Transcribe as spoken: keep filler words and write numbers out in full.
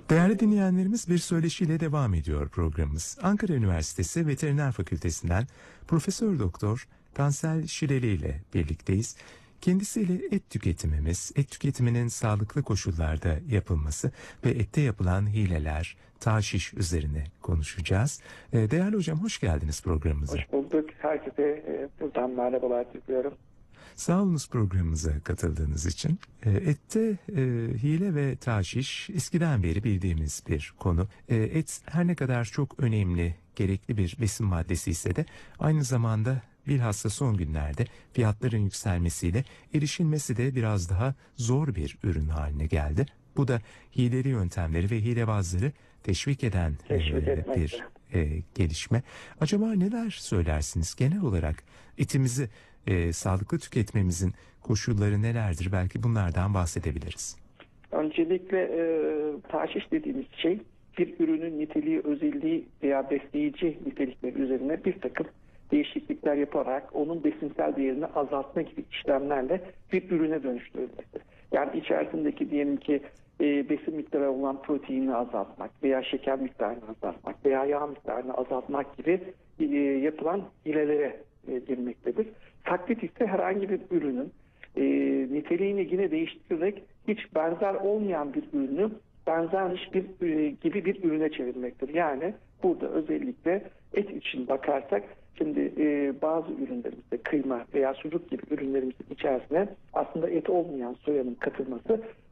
Değerli dinleyenlerimiz, bir söyleşiyle devam ediyor programımız. Ankara Üniversitesi Veteriner Fakültesinden Profesör Doktor Tansel Şireli ile birlikteyiz. Kendisiyle et tüketimimiz, et tüketiminin sağlıklı koşullarda yapılması ve ette yapılan hileler, taşiş üzerine konuşacağız. Değerli hocam, hoş geldiniz programımıza. Hoş bulduk. Herkese buradan merhabalar diliyorum. Sağ olunuz programımıza katıldığınız için. Ette e, hile ve taşiş eskiden beri bildiğimiz bir konu. E, et her ne kadar çok önemli, gerekli bir besin maddesi ise de aynı zamanda bilhassa son günlerde fiyatların yükselmesiyle erişilmesi de biraz daha zor bir ürün haline geldi. Bu da hileli yöntemleri ve hilebazları teşvik eden Teşvik e, bir e, gelişme. Acaba neler söylersiniz genel olarak etimizi E, sağlıklı tüketmemizin koşulları nelerdir? Belki bunlardan bahsedebiliriz. Öncelikle e, taşiş dediğimiz şey bir ürünün niteliği, özelliği veya besleyici nitelikleri üzerine bir takım değişiklikler yaparak onun besinsel değerini azaltma gibi işlemlerle bir ürüne dönüştürülmektir. Yani içerisindeki diyelim ki e, besin miktarı olan proteini azaltmak veya şeker miktarını azaltmak veya yağ miktarını azaltmak gibi e, yapılan hilelere e, girmektedir. Taklit ise herhangi bir ürünün e, niteliğini yine değiştirerek hiç benzer olmayan bir ürünü benzermiş bir e, gibi bir ürüne çevirmektir. Yani burada özellikle et için bakarsak şimdi e, bazı ürünlerimizde kıyma veya sucuk gibi ürünlerimizin içerisine aslında et olmayan soyanın katılması